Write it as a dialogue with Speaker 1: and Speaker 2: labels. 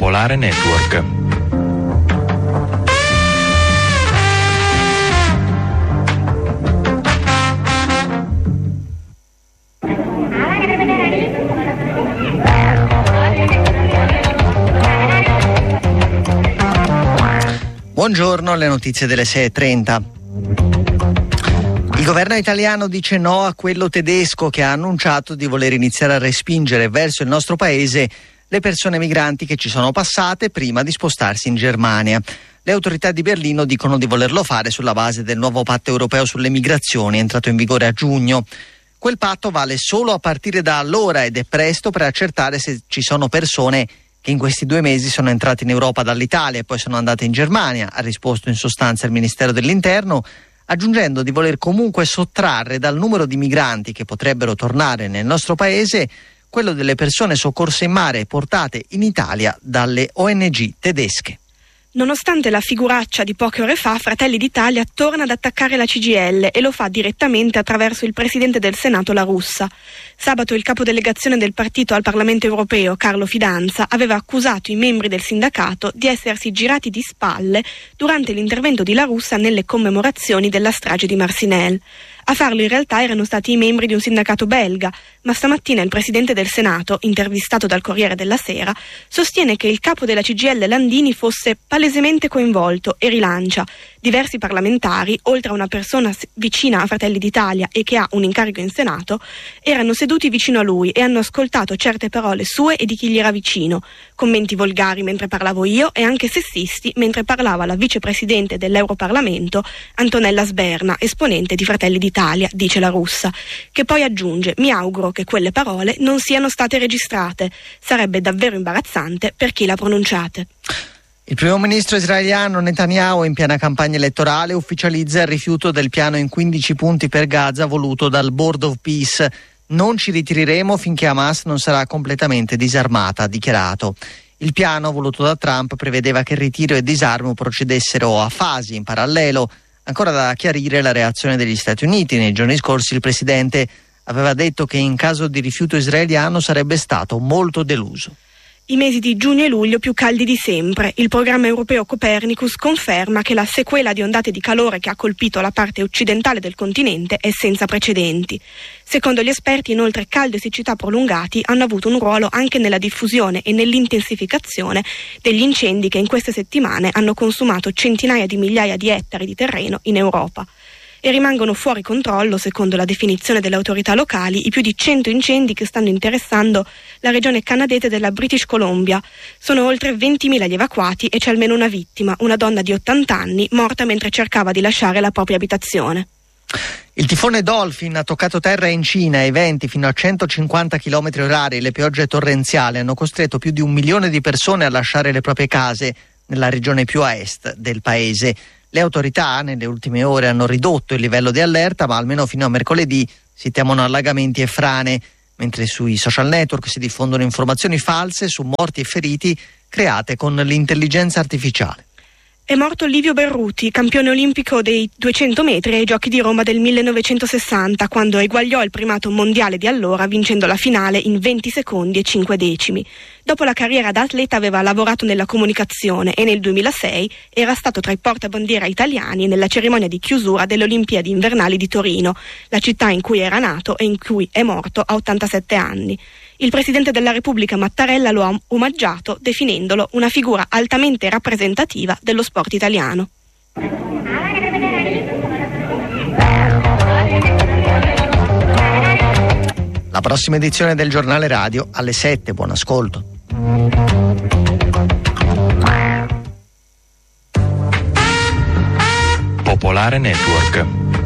Speaker 1: Popolare Network.
Speaker 2: Buongiorno, le notizie delle 6:30. Il governo italiano dice no a quello tedesco che ha annunciato di voler iniziare a respingere verso il nostro paese le persone migranti che ci sono passate prima di spostarsi in Germania. Le autorità di Berlino dicono di volerlo fare sulla base del nuovo patto europeo sulle migrazioni entrato in vigore a giugno. Quel patto vale solo a partire da allora ed è presto per accertare se ci sono persone che in questi 2 mesi sono entrate in Europa dall'Italia e poi sono andate in Germania, ha risposto in sostanza il Ministero dell'Interno, aggiungendo di voler comunque sottrarre dal numero di migranti che potrebbero tornare nel nostro paese quello delle persone soccorse in mare e portate in Italia dalle ONG tedesche.
Speaker 3: Nonostante la figuraccia di poche ore fa, Fratelli d'Italia torna ad attaccare la CGIL e lo fa direttamente attraverso il presidente del Senato La Russa. Sabato il capodelegazione del partito al Parlamento europeo, Carlo Fidanza, aveva accusato i membri del sindacato di essersi girati di spalle durante l'intervento di La Russa nelle commemorazioni della strage di Marcinelle. A farlo in realtà erano stati i membri di un sindacato belga, ma stamattina il presidente del Senato, intervistato dal Corriere della Sera, sostiene che il capo della CGIL Landini fosse palesemente coinvolto e rilancia. Diversi parlamentari, oltre a una persona vicina a Fratelli d'Italia e che ha un incarico in Senato, erano seduti vicino a lui e hanno ascoltato certe parole sue e di chi gli era vicino. Commenti volgari mentre parlavo io e anche sessisti mentre parlava la vicepresidente dell'Europarlamento, Antonella Sberna, esponente di Fratelli d'Italia, dice La Russa, che poi aggiunge: mi auguro che quelle parole non siano state registrate. Sarebbe davvero imbarazzante per chi l'ha pronunciate.
Speaker 2: Il primo ministro israeliano Netanyahu, in piena campagna elettorale, ufficializza il rifiuto del piano in 15 punti per Gaza voluto dal Board of Peace. Non ci ritireremo finché Hamas non sarà completamente disarmata, ha dichiarato. Il piano voluto da Trump prevedeva che il ritiro e il disarmo procedessero a fasi, in parallelo. Ancora da chiarire la reazione degli Stati Uniti. Nei giorni scorsi il presidente aveva detto che in caso di rifiuto israeliano sarebbe stato molto deluso.
Speaker 3: I mesi di giugno e luglio più caldi di sempre. Il programma europeo Copernicus conferma che la sequela di ondate di calore che ha colpito la parte occidentale del continente è senza precedenti. Secondo gli esperti, inoltre, caldo e siccità prolungati hanno avuto un ruolo anche nella diffusione e nell'intensificazione degli incendi che in queste settimane hanno consumato centinaia di migliaia di ettari di terreno in Europa. E rimangono fuori controllo, secondo la definizione delle autorità locali, i più di 100 incendi che stanno interessando la regione canadese della British Columbia. Sono oltre 20.000 gli evacuati e c'è almeno una vittima, una donna di 80 anni, morta mentre cercava di lasciare la propria abitazione.
Speaker 2: Il tifone Dolphin ha toccato terra in Cina e venti fino a 150 km/h e le piogge torrenziali hanno costretto più di 1 milione di persone a lasciare le proprie case nella regione più a est del paese. Le autorità nelle ultime ore hanno ridotto il livello di allerta, ma almeno fino a mercoledì si temono allagamenti e frane, mentre sui social network si diffondono informazioni false su morti e feriti create con l'intelligenza artificiale.
Speaker 3: È morto Livio Berruti, campione olimpico dei 200 metri ai Giochi di Roma del 1960, quando eguagliò il primato mondiale di allora vincendo la finale in 20 secondi e 5 decimi. Dopo la carriera da atleta aveva lavorato nella comunicazione e nel 2006 era stato tra i portabandiera italiani nella cerimonia di chiusura delle Olimpiadi invernali di Torino, la città in cui era nato e in cui è morto a 87 anni. Il Presidente della Repubblica Mattarella lo ha omaggiato definendolo una figura altamente rappresentativa dello sport italiano.
Speaker 2: La prossima edizione del giornale radio alle 7. Buon ascolto.
Speaker 1: Popolare Network.